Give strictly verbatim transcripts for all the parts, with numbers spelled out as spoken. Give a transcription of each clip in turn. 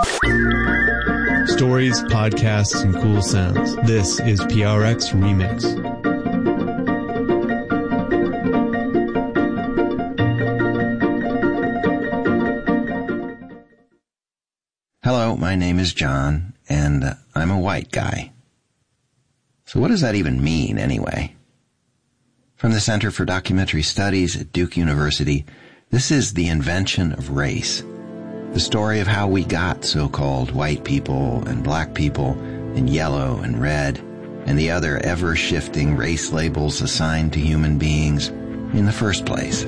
Stories, podcasts, and cool sounds. This is P R X Remix. Hello, my name is John, and I'm a white guy. So what does that even mean, anyway? From the Center for Documentary Studies at Duke University, this is The Invention of Race, the story of how we got so-called white people and black people and yellow and red and the other ever-shifting race labels assigned to human beings in the first place.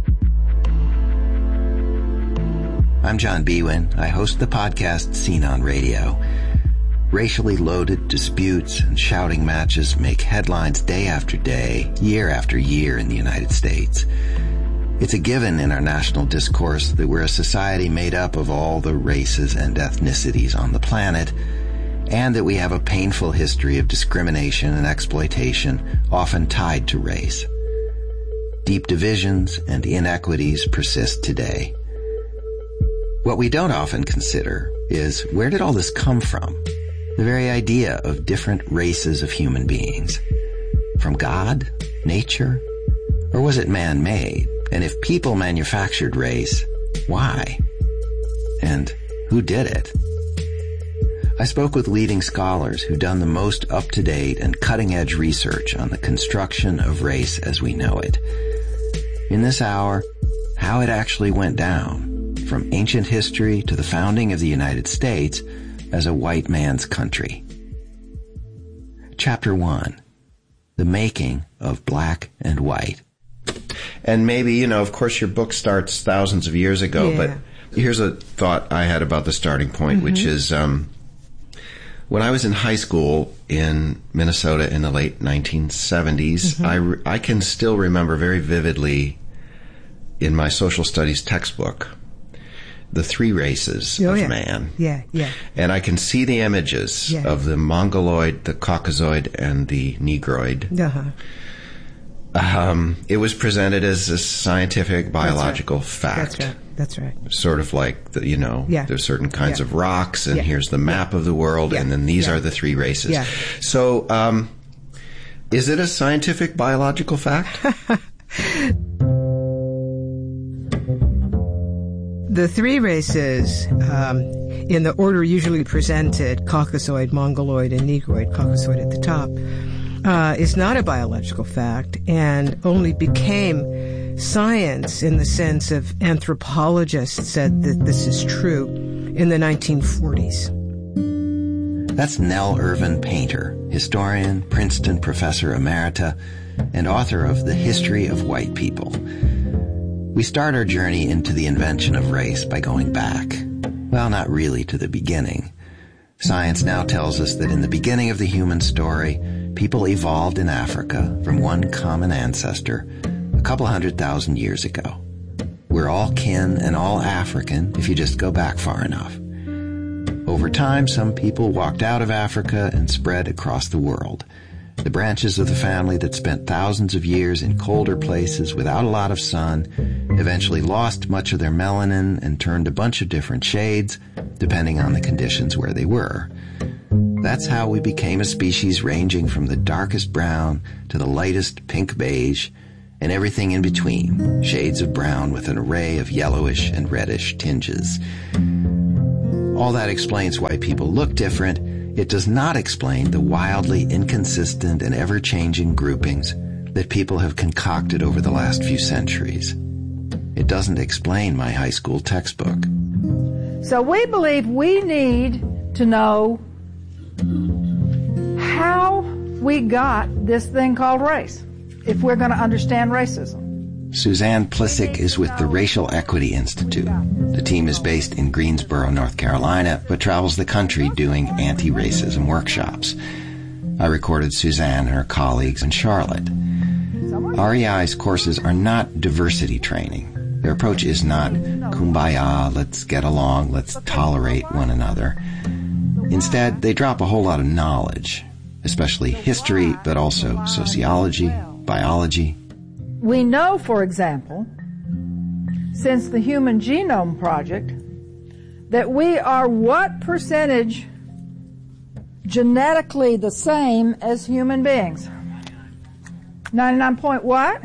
I'm John Biewen. I host the podcast Scene on Radio. Racially loaded disputes and shouting matches make headlines day after day, year after year in the United States. It's a given in our national discourse that we're a society made up of all the races and ethnicities on the planet, and that we have a painful history of discrimination and exploitation, often tied to race. Deep divisions and inequities persist today. What we don't often consider is, where did all this come from? The very idea of different races of human beings. From God? Nature? Or was it man-made? And if people manufactured race, why? And who did it? I spoke with leading scholars who've done the most up-to-date and cutting-edge research on the construction of race as we know it. In this hour, how it actually went down, from ancient history to the founding of the United States as a white man's country. Chapter one. The Making of Black and White. And maybe, you know, of course your book starts thousands of years ago, yeah. But here's a thought I had about the starting point, mm-hmm. which is um, when I was in high school in Minnesota in the late nineteen seventies, mm-hmm. I, re- I can still remember very vividly in my social studies textbook the three races oh, of yeah. man. Yeah, yeah. And I can see the images yeah. of the Mongoloid, the Caucasoid, and the Negroid. Uh-huh. Um, it was presented as a scientific, biological That's right. fact. That's right. That's right. Sort of like, the, you know, yeah. there's certain kinds yeah. of rocks, and yeah. here's the map yeah. of the world, yeah. and then these yeah. are the three races. Yeah. So, um, is it a scientific, biological fact? The three races, um, in the order usually presented, Caucasoid, Mongoloid, and Negroid, Caucasoid at the top, uh, is not a biological fact and only became science in the sense of anthropologists said that this is true in the nineteen forties. That's Nell Irvin Painter, historian, Princeton professor emerita, and author of The History of White People. We start our journey into the invention of race by going back. Well, not really to the beginning. Science now tells us that in the beginning of the human story, people evolved in Africa from one common ancestor a couple hundred thousand years ago. We're all kin and all African if you just go back far enough. Over time, some people walked out of Africa and spread across the world. The branches of the family that spent thousands of years in colder places without a lot of sun eventually lost much of their melanin and turned a bunch of different shades, depending on the conditions where they were. That's how we became a species ranging from the darkest brown to the lightest pink beige, and everything in between, shades of brown with an array of yellowish and reddish tinges. All that explains why people look different. It does not explain the wildly inconsistent and ever-changing groupings that people have concocted over the last few centuries. It doesn't explain my high school textbook. So we believe we need to know how we got this thing called race, if we're going to understand racism. Suzanne Plissik is with the Racial Equity Institute. The team is based in Greensboro, North Carolina, but travels the country doing anti-racism workshops. I recorded Suzanne and her colleagues in Charlotte. R E I's courses are not diversity training. Their approach is not kumbaya, let's get along, let's tolerate one another. Instead, they drop a whole lot of knowledge, especially history, but also sociology, biology. We know, for example, since the Human Genome Project, that we are what percentage genetically the same as human beings? ninety-nine point what?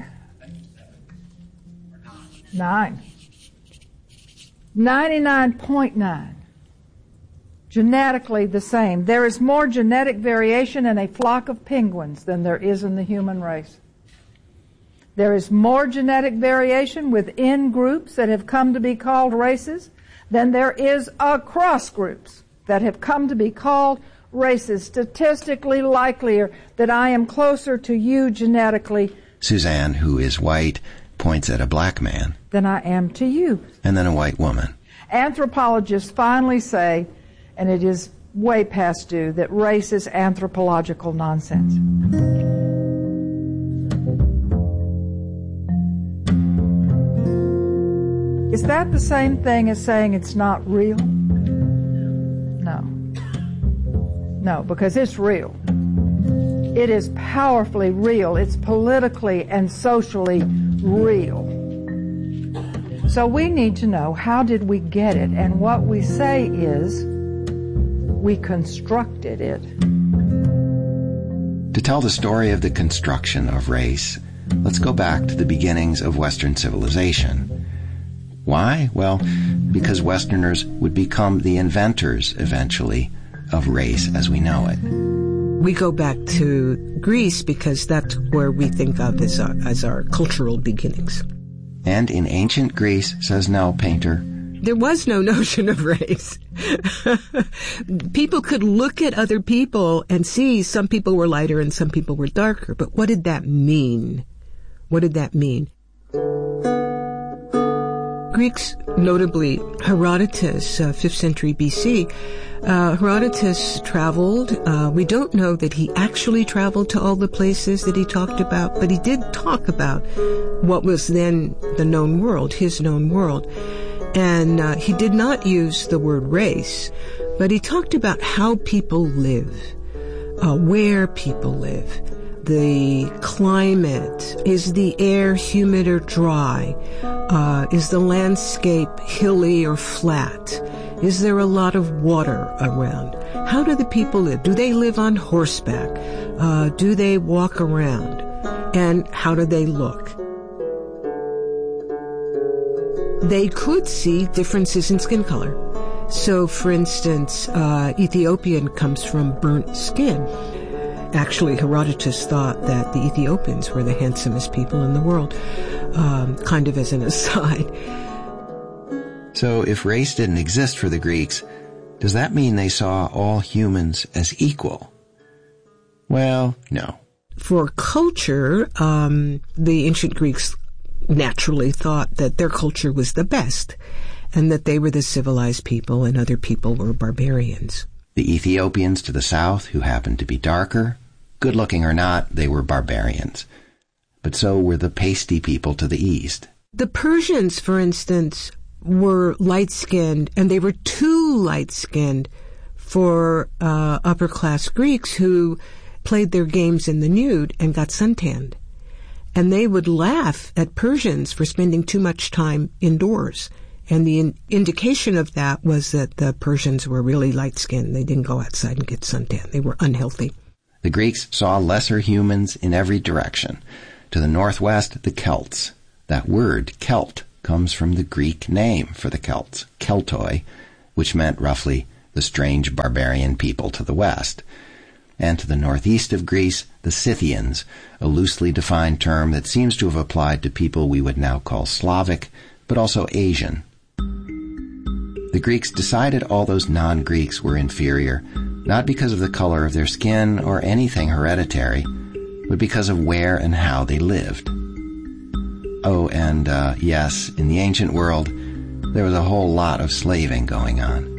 Nine. ninety-nine point nine. Genetically the same. There is more genetic variation in a flock of penguins than there is in the human race. There is more genetic variation within groups that have come to be called races than there is across groups that have come to be called races. Statistically likelier that I am closer to you genetically, Suzanne, who is white, points at a black man, than I am to you. And then a white woman. Anthropologists finally say, and it is way past due, that race is anthropological nonsense. Is that the same thing as saying it's not real? No. No, because it's real. It is powerfully real. It's politically and socially real. So we need to know, how did we get it? And what we say is, we constructed it. To tell the story of the construction of race, let's go back to the beginnings of Western civilization. Why? Well, because Westerners would become the inventors, eventually, of race as we know it. We go back to Greece because that's where we think of as our, as our cultural beginnings. And in ancient Greece, says Nell Painter, there was no notion of race. People could look at other people and see some people were lighter and some people were darker. But what did that mean? What did that mean? Greeks, notably Herodotus, uh, fifth century B C, uh, Herodotus traveled. Uh, we don't know that he actually traveled to all the places that he talked about, but he did talk about what was then the known world, his known world. And uh, he did not use the word race, but he talked about how people live, uh, where people live. The climate. Is the air humid or dry? Uh, is the landscape hilly or flat? Is there a lot of water around? How do the people live? Do they live on horseback? Uh, do they walk around? And how do they look? They could see differences in skin color. So, for instance, uh, Ethiopian comes from burnt skin. Actually, Herodotus thought that the Ethiopians were the handsomest people in the world, um, kind of as an aside. So if race didn't exist for the Greeks, does that mean they saw all humans as equal? Well, no. For culture, um, the ancient Greeks naturally thought that their culture was the best, and that they were the civilized people and other people were barbarians. The Ethiopians to the south, who happened to be darker, good-looking or not, they were barbarians. But so were the pasty people to the east. The Persians, for instance, were light-skinned, and they were too light-skinned for uh, upper-class Greeks who played their games in the nude and got suntanned. And they would laugh at Persians for spending too much time indoors. And the in- indication of that was that the Persians were really light-skinned. They didn't go outside and get suntan. They were unhealthy. The Greeks saw lesser humans in every direction. To the northwest, the Celts. That word, Celt, comes from the Greek name for the Celts, Keltoi, which meant roughly the strange barbarian people to the west. And to the northeast of Greece, the Scythians, a loosely defined term that seems to have applied to people we would now call Slavic, but also Asian. The Greeks decided all those non-Greeks were inferior, not because of the color of their skin or anything hereditary, but because of where and how they lived. Oh, and, uh, yes, in the ancient world, there was a whole lot of slaving going on.